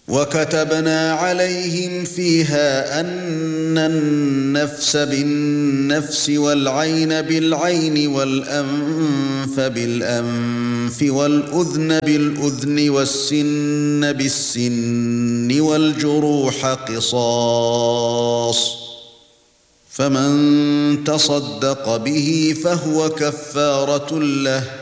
وكتبنا عليهم فيها أن النفس بالنفس والعين بالعين والأنف بالأنف والأذن بالأذن والسن بالسن والجروح قصاص، فمن تصدق به فهو كفارة له،